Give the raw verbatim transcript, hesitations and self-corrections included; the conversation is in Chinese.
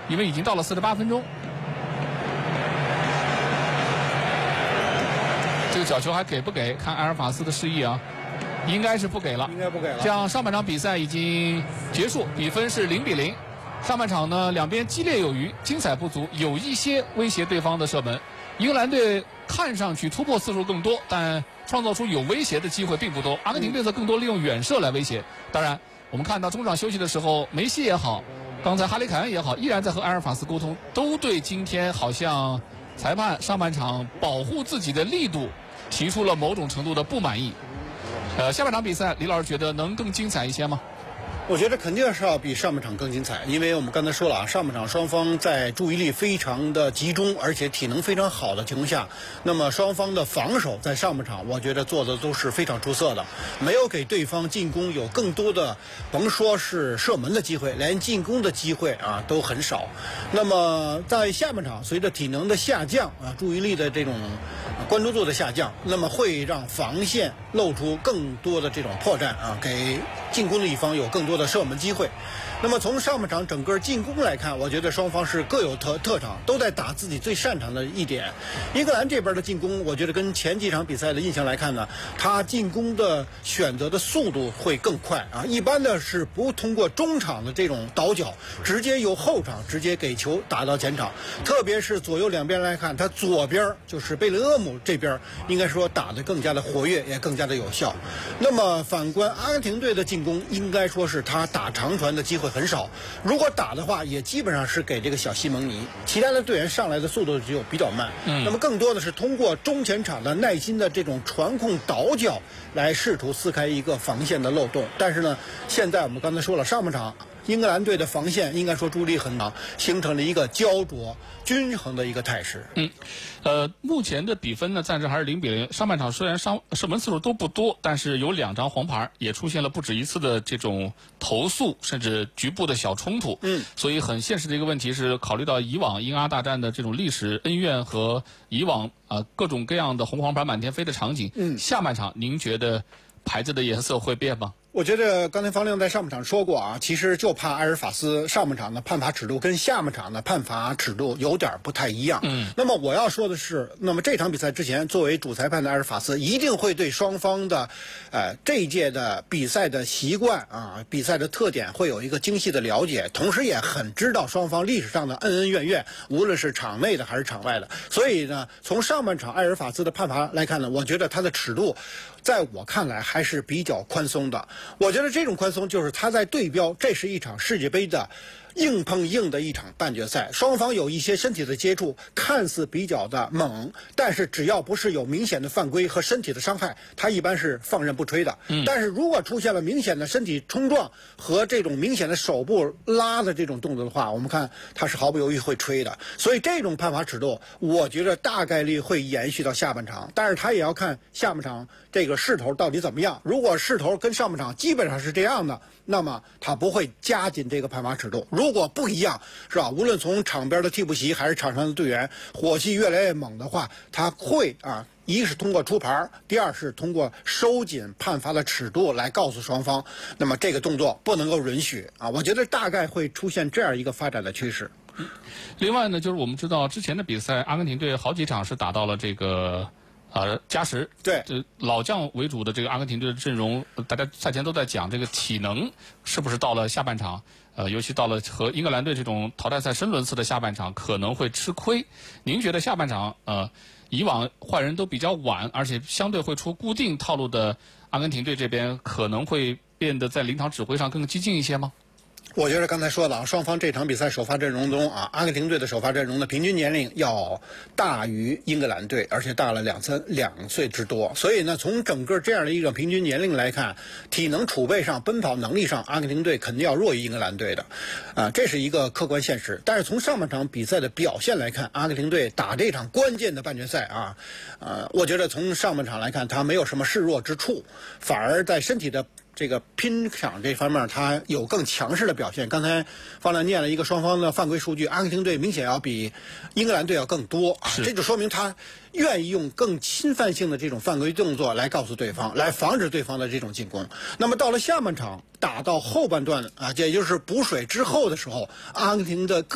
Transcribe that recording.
因为已经到了四十八分钟。这个角球还给不给？看埃尔法斯的示意啊，应该是不给了， 应该不给了。 这样上半场比赛已经结束，比分是零比零。上半场呢，两边激烈有余，精彩不足，有一些威胁对方的射门。英格兰队看上去突破次数更多，但创造出有威胁的机会并不多。阿根廷队则更多利用远射来威胁。当然，我们看到中场休息的时候，梅西也好，刚才哈里凯恩也好，依然在和埃尔法斯沟通，都对今天好像裁判上半场保护自己的力度提出了某种程度的不满意。呃，下半场比赛，李老师觉得能更精彩一些吗？ 我觉得肯定是要比上半场更精彩，因为我们刚才说了啊，上半场双方在注意力非常的集中，而且体能非常好的情况下，那么双方的防守在上半场，我觉得做的都是非常出色的，没有给对方进攻有更多的，甭说是射门的机会，连进攻的机会啊都很少。那么在下半场，随着体能的下降啊，注意力的这种关注度的下降，那么会让防线露出更多的这种破绽啊，给进攻的一方有更多的射门机会。那么从上半场整个进攻来看，我觉得双方是各有特特长，都在打自己最擅长的一点。英格兰这边的进攻，我觉得跟前几场比赛的印象来看呢，他进攻的选择的速度会更快啊。一般的是不通过中场的这种倒脚，直接由后场直接给球打到前场。特别是左右两边来看，他左边就是贝林厄姆这边，应该说打得更加的活跃，也更加的有效。那么反观阿根廷队的进攻，应该说是他打长传的机会很少，如果打的话，也基本上是给这个小西蒙尼，其他的队员上来的速度就比较慢。嗯，那么更多的是通过中前场的耐心的这种传控倒脚来试图撕开一个防线的漏洞。但是呢，现在我们刚才说了，上半场英格兰队的防线应该说注意力很强，形成了一个焦灼均衡的一个态势。 嗯，呃，目前的比分呢暂时还是零比零。上半场虽然上射门次数都不多，但是有两张黄牌，也出现了不止一次的这种投诉，甚至局部的小冲突。嗯，所以很现实的一个问题是，考虑到以往英阿大战的这种历史恩怨和以往啊、呃、各种各样的红黄牌满天飞的场景，嗯，下半场您觉得牌子的颜色会变吗？ 我觉得刚才方亮在上半场说过啊，其实就怕埃尔法斯上半场的判罚尺度跟下半场的判罚尺度有点不太一样。嗯，那么我要说的是，那么这场比赛之前，作为主裁判的埃尔法斯一定会对双方的，呃，这一届的比赛的习惯啊，比赛的特点会有一个精细的了解，同时也很知道双方历史上的恩恩怨怨，无论是场内的还是场外的。所以呢，从上半场埃尔法斯的判罚来看呢，我觉得他的尺度，在我看来还是比较宽松的。我觉得这种宽松就是他在对标，这是一场世界杯的硬碰硬的一场半决赛，双方有一些身体的接触，看似比较的猛，但是只要不是有明显的犯规和身体的伤害，他一般是放任不吹的。嗯，但是如果出现了明显的身体冲撞和这种明显的手部拉的这种动作的话，我们看他是毫不犹豫会吹的。所以这种判罚尺度，我觉得大概率会延续到下半场，但是他也要看下半场这个势头到底怎么样。如果势头跟上半场基本上是这样的，那么他不会加紧这个判罚尺度。如果不一样，是吧？无论从场边的替补席还是场上的队员火气越来越猛的话，他会啊，一是通过出牌，第二是通过收紧判罚的尺度来告诉双方，那么这个动作不能够允许啊。我觉得大概会出现这样一个发展的趋势。 另外呢，就是我们知道之前的比赛，阿根廷队好几场是打到了这个。呃，加时对， 这老将为主的这个阿根廷队的阵容，大家赛前都在讲这个体能是不是到了下半场，呃，尤其到了和英格兰队这种淘汰赛深轮次的下半场可能会吃亏。您觉得下半场呃，以往换人都比较晚，而且相对会出固定套路的阿根廷队这边可能会变得在临场指挥上更激进一些吗？ 我觉得刚才说了啊，双方这场比赛首发阵容中啊，阿根廷队的首发阵容的平均年龄要大于英格兰队，而且大了两三两岁之多。所以呢，从整个这样的一个平均年龄来看，体能储备上、奔跑能力上，阿根廷队肯定要弱于英格兰队的，啊，这是一个客观现实。但是从上半场比赛的表现来看，阿根廷队打这场关键的半决赛啊，呃，我觉得从上半场来看，他没有什么示弱之处，反而在身体的这个拼场这方面，他有更强势的表现。刚才方亮念了一个双方的犯规数据，阿根廷队明显要比英格兰队要更多啊，这就说明他愿意用更侵犯性的这种犯规动作来告诉对方，来防止对方的这种进攻。那么到了下半场打到后半段啊，也就是补水之后的时候，阿根廷的